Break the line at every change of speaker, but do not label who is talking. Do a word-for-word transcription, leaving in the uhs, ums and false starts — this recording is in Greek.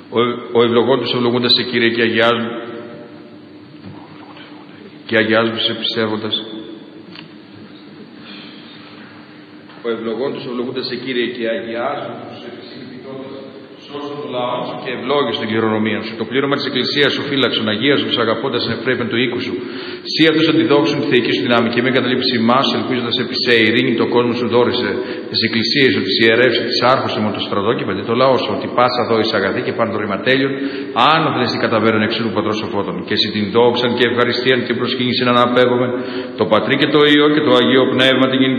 Ο, ο ευλογόντος ευλογούντας σε Κύριε και αγιάζουν και αγιάζουν σε πιστεύοντας. Ο ευλογόντος ευλογούντας σε Κύριε και αγιάζουν τους επισυγκριτώντας, σώσον το λαό σου και ευλόγης την κληρονομία σου. Το πλήρωμα της Εκκλησίας σου φύλαξον, αγίαζον τους αγαπώντας εν ευπρέπειαν του οίκου σου. Σύ αυτούς αντιδόξουν τη θεϊκή σου δύναμη και μην καταλήψει μας, ελπίζοντας επί σε ειρήνη το κόσμο σου δόρισε, τις εκκλησίες σου, τις ιερεύσεις, τις άρχους σου, με το στρατόκηπα, το λαό σου, ότι πάσα δόης αγαθή και πάνω το ρηματέλειον, άνωθεν εσύ καταβέρνουν εξού του πατρός σοφότων. Και εσύ την δόξαν και ευχαριστίαν και προσκύνησιν αναπέμπομεν, το Πατρί και το Υιό και το Αγίο Πνεύμα την